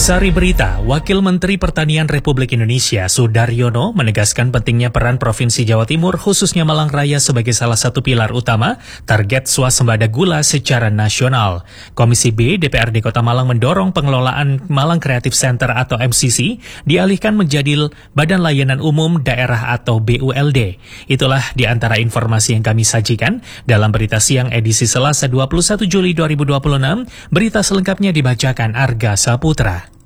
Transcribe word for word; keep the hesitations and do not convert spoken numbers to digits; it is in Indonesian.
Intisari Berita, Wakil Menteri Pertanian Republik Indonesia Sudaryono menegaskan pentingnya peran Provinsi Jawa Timur khususnya Malang Raya sebagai salah satu pilar utama target swasembada gula secara nasional. Komisi B D P R D Kota Malang mendorong pengelolaan Malang Creative Center atau M C C dialihkan menjadi Badan Layanan Umum Daerah atau B U L D. Itulah di antara informasi yang kami sajikan dalam Berita Siang edisi Selasa dua puluh satu Juli dua ribu dua puluh enam. Berita selengkapnya dibacakan Arga Saputra.